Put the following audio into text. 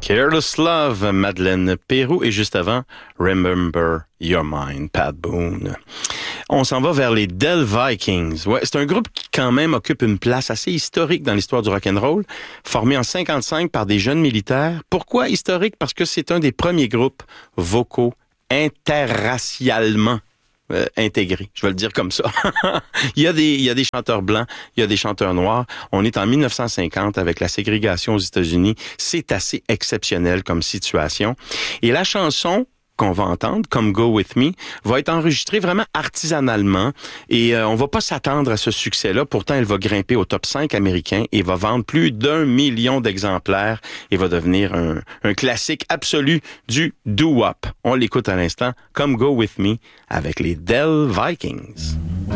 Careless Love, Madeleine Peyroux, et juste avant, Remember Your Mind, Pat Boone. On s'en va vers les Dell Vikings. Ouais, c'est un groupe qui quand même occupe une place assez historique dans l'histoire du rock'n'roll, formé en 55 par des jeunes militaires. Pourquoi historique? Parce que c'est un des premiers groupes vocaux interracialement intégré, je vais le dire comme ça. il y a des chanteurs blancs, il y a des chanteurs noirs. On est en 1950 avec la ségrégation aux États-Unis. C'est assez exceptionnel comme situation. Et la chanson qu'on va entendre, comme Go With Me, va être enregistrée vraiment artisanalement et on va pas s'attendre à ce succès-là. Pourtant, elle va grimper au top 5 américain et va vendre plus d'1 million d'exemplaires et va devenir un classique absolu du doo-wop. On l'écoute à l'instant, comme Go With Me avec les Dell Vikings.